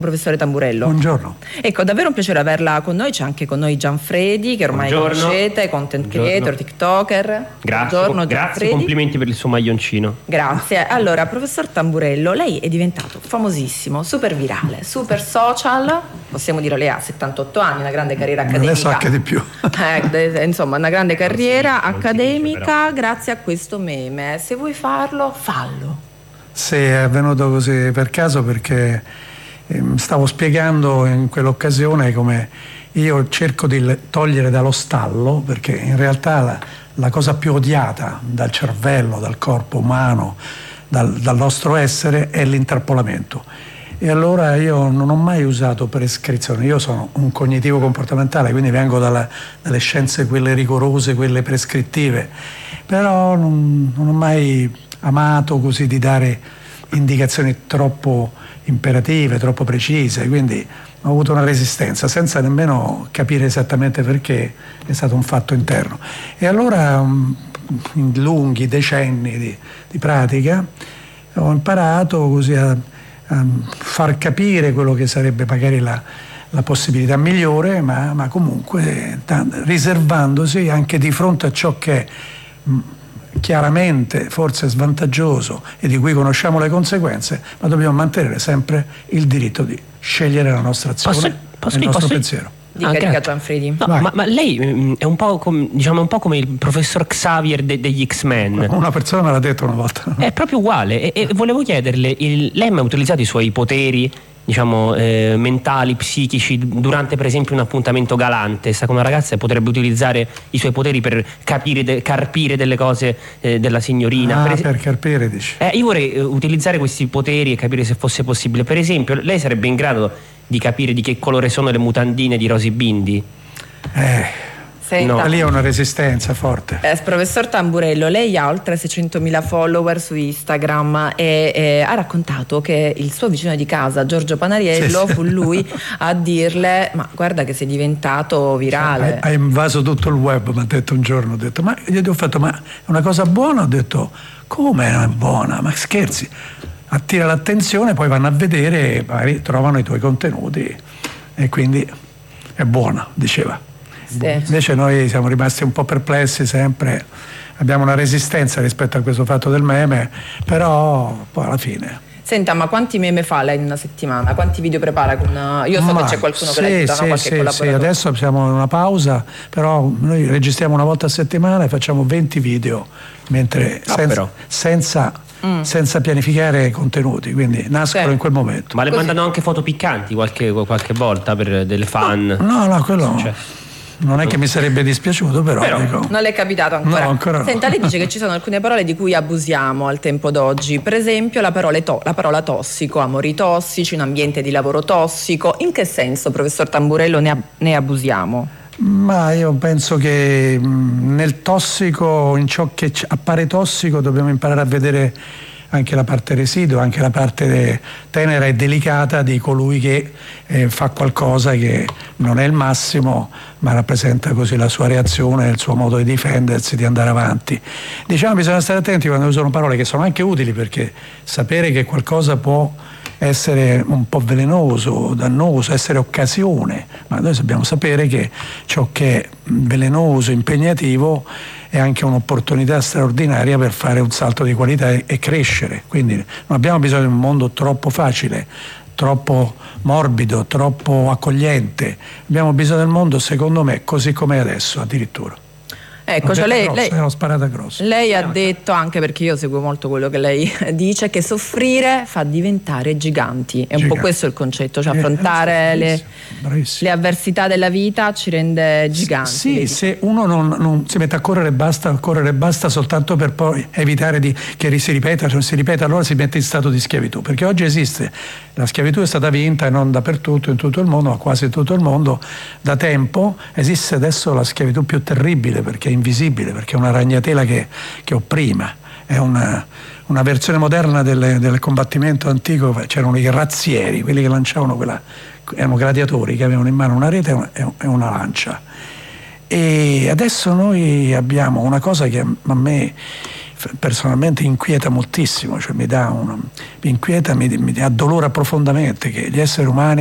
Professore Tamburello. Buongiorno. Ecco, davvero un piacere averla con noi. C'è anche con noi Gianfredi, che ormai conoscete, content creator, TikToker. Grazie, complimenti per il suo maglioncino. Grazie. Allora, professor Tamburello, lei è diventato famosissimo, super virale, super social. Possiamo dire, lei ha 78 anni, una grande carriera accademica. Adesso anche di più. Insomma, una grande carriera accademica grazie a questo meme. Se vuoi farlo, fallo. Sì, è venuto così per caso perché stavo spiegando in quell'occasione come io cerco di togliere dallo stallo, perché in realtà la cosa più odiata dal cervello, dal corpo umano, dal nostro essere è l'intrappolamento. E allora io non ho mai usato prescrizioni, io sono un cognitivo comportamentale, quindi vengo dalle scienze quelle rigorose, quelle prescrittive, però non ho mai amato così di dare indicazioni troppo imperative, troppo precise, quindi ho avuto una resistenza senza nemmeno capire esattamente perché, è stato un fatto interno. E allora in lunghi decenni di pratica ho imparato così a far capire quello che sarebbe magari la possibilità migliore, ma comunque riservandosi anche di fronte a ciò che è chiaramente forse svantaggioso e di cui conosciamo le conseguenze, ma dobbiamo mantenere sempre il diritto di scegliere la nostra azione e il nostro pensiero. Dica Gianfredi. No, ma lei è un po' come il professor Xavier degli X-Men. Una persona me l'ha detto una volta. È proprio uguale e volevo chiederle, lei ha mai utilizzato i suoi poteri mentali, psichici durante per esempio un appuntamento galante? Sa che una ragazza potrebbe utilizzare i suoi poteri per carpire delle cose della signorina. Per carpire, dici? Io vorrei utilizzare questi poteri e capire se fosse possibile. Per esempio, lei sarebbe in grado di capire di che colore sono le mutandine di Rosy Bindi? No. Lì è una resistenza forte. Professor Tamburello, lei ha oltre 600.000 follower su Instagram e ha raccontato che il suo vicino di casa, Giorgio Panariello, fu lui a dirle: ma guarda che sei diventato virale. Hai invaso tutto il web, mi ha detto un giorno. Ho detto, ma gli ho fatto, ma è una cosa buona? Ho detto, come è buona? Ma scherzi? Attira l'attenzione, poi vanno a vedere e magari trovano i tuoi contenuti e quindi è buona, diceva. Sì. Invece noi siamo rimasti un po' perplessi sempre, abbiamo una resistenza rispetto a questo fatto del meme, però poi alla fine. Senta, ma quanti meme fa lei in una settimana? Quanti video prepara? Io so che c'è qualcuno che la aiuta, no? Qualche collaboratore. Sì, adesso siamo in una pausa, però noi registriamo una volta a settimana e facciamo 20 video, mentre senza pianificare contenuti, quindi nascono in quel momento. Ma le mandano anche foto piccanti qualche volta per delle fan? No, quello non è che mi sarebbe dispiaciuto, però dico, non le è capitato ancora. No, ancora no. Senta, lei dice che ci sono alcune parole di cui abusiamo al tempo d'oggi, per esempio la parola tossico, amori tossici, un ambiente di lavoro tossico. In che senso, professor Tamburello, ne abusiamo? Ma io penso che nel tossico, in ciò che appare tossico, dobbiamo imparare a vedere anche la parte residua, anche la parte tenera e delicata di colui che fa qualcosa che non è il massimo, ma rappresenta così la sua reazione, il suo modo di difendersi, di andare avanti. Diciamo, bisogna stare attenti quando usano parole che sono anche utili, perché sapere che qualcosa può essere un po' velenoso, dannoso, essere occasione, ma noi dobbiamo sapere che ciò che è velenoso, impegnativo, è anche un'opportunità straordinaria per fare un salto di qualità e crescere. Quindi non abbiamo bisogno di un mondo troppo facile, troppo morbido, troppo accogliente. Abbiamo bisogno del mondo, secondo me, così come è adesso addirittura. Ecco, cioè lei è una sparata grossa. Lei ha detto, anche perché io seguo molto quello che lei dice, che soffrire fa diventare giganti. È un po' questo il concetto, cioè affrontare le avversità della vita ci rende giganti. Sì, se uno non si mette a correre basta soltanto per poi evitare che si ripeta, allora si mette in stato di schiavitù, perché oggi esiste, la schiavitù è stata vinta e non dappertutto, in tutto il mondo, ma quasi in tutto il mondo, da tempo. Esiste adesso la schiavitù più terribile, perché è invisibile, perché è una ragnatela che opprima, è una versione moderna del combattimento antico. C'erano i razzieri, quelli che lanciavano erano gladiatori che avevano in mano una rete e una lancia, e adesso noi abbiamo una cosa che a me personalmente inquieta moltissimo, cioè mi inquieta, mi addolora profondamente che gli esseri umani